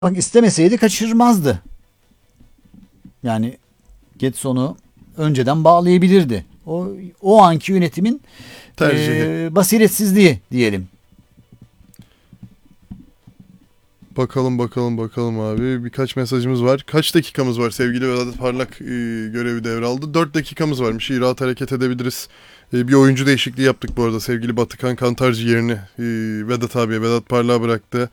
Bak istemeseydi kaçırmazdı. Yani Getson'u önceden bağlayabilirdi. O anki yönetimin Tercihi. basiretsizliği diyelim. Bakalım abi. Birkaç mesajımız var. Kaç dakikamız var sevgili Vedat Parlak görevi devraldı. 4 dakikamız varmış. İyi, rahat hareket edebiliriz. Bir oyuncu değişikliği yaptık bu arada. Sevgili Batıkan Kantarcı yerini Vedat abiye, Vedat Parlak'a bıraktı.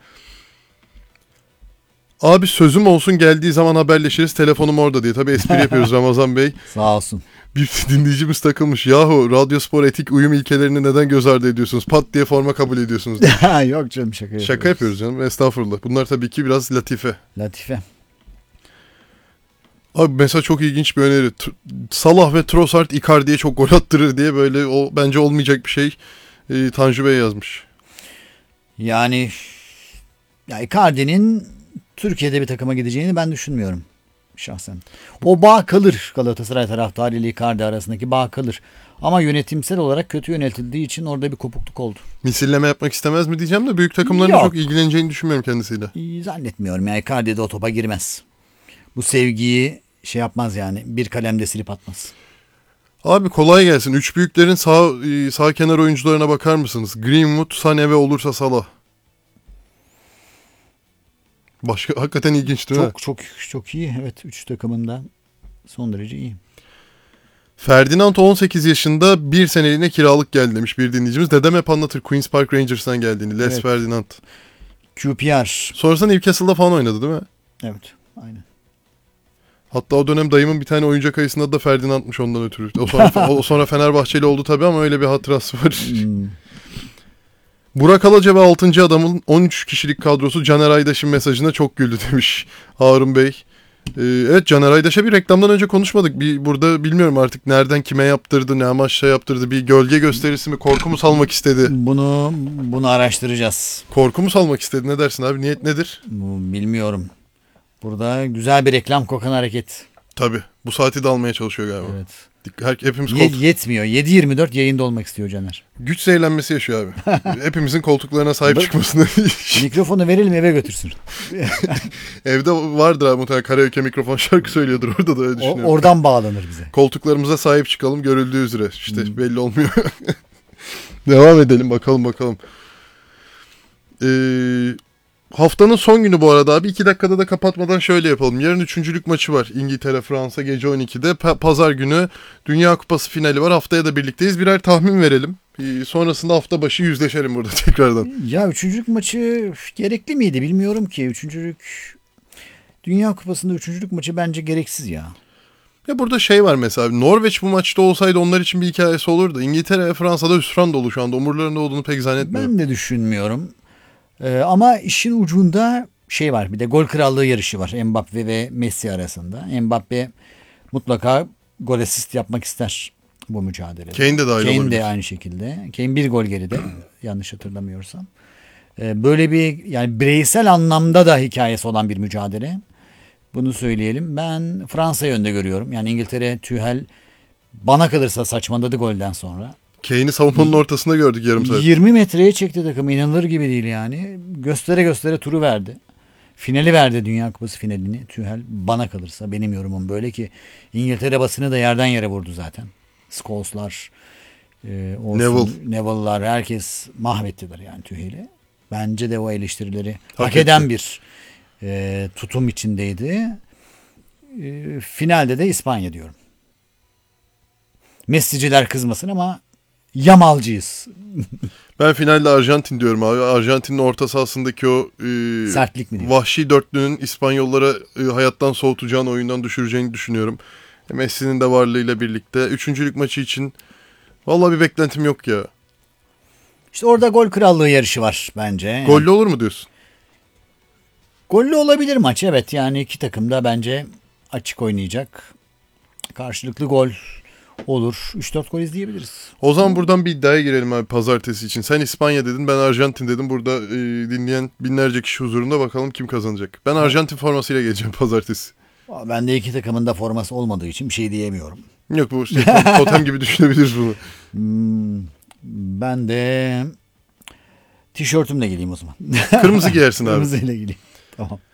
Abi sözüm olsun, geldiği zaman haberleşiriz. Telefonum orada diye. Tabii espri yapıyoruz Ramazan Bey. Sağ olsun. Bir dinleyicimiz takılmış. Yahu Radyospor etik uyum ilkelerini neden göz ardı ediyorsunuz? Pat diye forma kabul ediyorsunuz diye. Yok canım, şaka yapıyoruz. Şaka yapıyoruz canım. Estağfurullah. Bunlar tabii ki biraz latife. Latife. Abi mesela çok ilginç bir öneri. Salah ve Trossard Icardi'ye çok gol attırır diye, böyle o bence olmayacak bir şey. Tanju Bey yazmış. Yani ya Icardi'nin Türkiye'de bir takıma gideceğini ben düşünmüyorum şahsen. O bağ kalır, Galatasaray taraftarı ile Icardi arasındaki bağ kalır. Ama yönetimsel olarak kötü yönetildiği için orada bir kopukluk oldu. Misilleme yapmak istemez mi diyeceğim de büyük takımların Yok. çok ilgileneceğini düşünmüyorum kendisiyle. Zannetmiyorum ya, Icardi de o topa girmez. Bu sevgiyi şey yapmaz yani, bir kalemde silip atmaz. Abi kolay gelsin. Üç büyüklerin sağ kenar oyuncularına bakar mısınız? Greenwood, Sané ve olursa Salah. Başka hakikaten ilginç değil mi? Çok iyi. Evet, 3 takımında son derece iyi. Ferdinand 18 yaşında, bir seneliğine kiralık geldi demiş bir dinleyicimiz. Dedem hep anlatır Queen's Park Rangers'tan geldiğini. Les Evet. Ferdinand. QPR. Sonrasında Newcastle'da falan oynadı değil mi? Evet, aynen. Hatta o dönem dayımın bir tane oyuncak ayısının adı da Ferdinand'mış, ondan ötürü. O sonra Fenerbahçeli oldu tabii, ama öyle bir hatırası var. Burak Alaca ve 6. adamın 13 kişilik kadrosu Caner Aydaş'ın mesajına çok güldü demiş Harun Bey. Evet, Caner Aydaş'a bir reklamdan önce konuşmadık. Burada bilmiyorum artık nereden kime yaptırdı, ne amaçla yaptırdı. Bir gölge gösterisi mi, korku mu salmak istedi? Bunu araştıracağız. Korku mu salmak istedi, ne dersin abi? Niyet nedir? Bilmiyorum. Burada güzel bir reklam kokan hareket. Tabii. Bu saati de almaya çalışıyor galiba. Evet. Hepimiz Yetmiyor. 7/24 yayında olmak istiyor Caner. güç zehirlenmesi yaşıyor abi. Hepimizin koltuklarına sahip çıkmasını. Mikrofonu verelim, eve götürsün. Evde vardır abi muhtemelen, karaoke mikrofon şarkı söylüyordur orada da, öyle düşünüyorum. Oradan bağlanır bize. Koltuklarımıza sahip çıkalım, görüldüğü üzere. İşte belli olmuyor. Devam edelim bakalım. Haftanın son günü bu arada abi. 2 dakikada da kapatmadan şöyle yapalım. Yarın üçüncülük maçı var. İngiltere-Fransa gece 12'de. Pazar günü Dünya Kupası finali var. Haftaya da birlikteyiz. Birer tahmin verelim. Sonrasında hafta başı yüzleşelim burada tekrardan. Ya üçüncülük maçı gerekli miydi bilmiyorum ki. Dünya Kupası'nda üçüncülük maçı bence gereksiz ya. Ya burada şey var mesela. Norveç bu maçta olsaydı onlar için bir hikayesi olurdu. İngiltere ve Fransa'da hüsran dolu şu anda. Umurlarında olduğunu pek zannetmiyorum. Ben de düşünmüyorum. Ama işin ucunda şey var. Bir de gol krallığı yarışı var Mbappe ve Messi arasında. Mbappe mutlaka gol asist yapmak ister bu mücadelede. Kane de dahil olabilir. Kane de aynı şekilde. Kane bir gol geride yanlış hatırlamıyorsam. Böyle bir, yani bireysel anlamda da hikayesi olan bir mücadele. Bunu söyleyelim. Ben Fransa'yı önde görüyorum. Yani İngiltere, Tuchel bana kalırsa saçmaladı golden sonra. Kane'i savunmanın ortasında gördük yarım saat. 20 metreye çekti takımı. İnanılır gibi değil yani. Göstere turu verdi. Finali verdi, Dünya Kupası finalini Tuchel, bana kalırsa. Benim yorumum böyle ki İngiltere basını da yerden yere vurdu zaten. Scholes'lar, Neville'lar, herkes mahvettiler yani Tuchel'i. Bence de o eleştirileri hak eden bir tutum içindeydi. Finalde de İspanya diyorum. Messi'ciler kızmasın ama Yamalcıyız. Ben finalde Arjantin diyorum abi. Arjantin'in orta sahasındaki o sertlik mi diyor? Vahşi dörtlünün İspanyollara hayattan soğutacağını, oyundan düşüreceğini düşünüyorum. Messi'nin de varlığıyla birlikte. Üçüncülük maçı için vallahi bir beklentim yok ya. İşte orada gol krallığı yarışı var bence. Gollü olur mu diyorsun? Gollü olabilir maç, evet. Yani iki takım da bence açık oynayacak. Karşılıklı gol olur. 3-4 gol izleyebiliriz. O zaman buradan bir iddiaya girelim abi pazartesi için. Sen İspanya dedin, ben Arjantin dedim. Burada dinleyen binlerce kişi huzurunda bakalım kim kazanacak. Ben Arjantin formasıyla geleceğim pazartesi. Ben de iki takımın da forması olmadığı için bir şey diyemiyorum. Yok, bu totem gibi düşünebiliriz bunu. Ben de tişörtümle geleyim o zaman. Kırmızı giyersin abi. Kırmızıyla geleyim. Tamam.